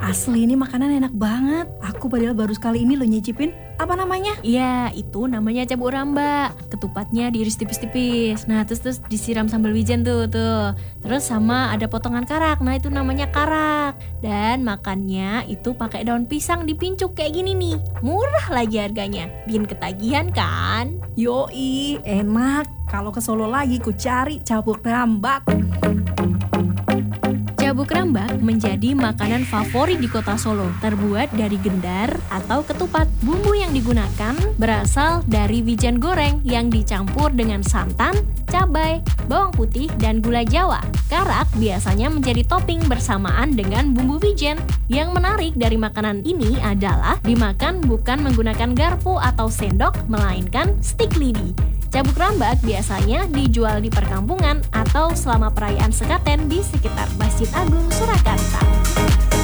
Asli ini makanan enak banget. Aku padahal baru sekali ini lo nyicipin. Apa namanya? Iya, itu namanya cabuk ramba. Ketupatnya diiris tipis-tipis. Nah, terus disiram sambal wijen tuh. Terus sama ada potongan karak. Nah, itu namanya karak. Dan makannya itu pakai daun pisang dipincuk kayak gini nih. Murah lagi harganya. Bikin ketagihan kan? Yoi, enak. Kalau ke Solo lagi ku cari cabuk rambak. Cabuk rambak menjadi makanan favorit di kota Solo, terbuat dari gendar atau ketupat. Bumbu yang digunakan berasal dari wijen goreng yang dicampur dengan santan, cabai, bawang putih, dan gula Jawa. Karak biasanya menjadi topping bersamaan dengan bumbu wijen. Yang menarik dari makanan ini adalah dimakan bukan menggunakan garpu atau sendok, melainkan stik lidi. Cabuk rambak biasanya dijual di perkampungan atau selama perayaan sekaten di sekitar Masjid Agung Surakarta.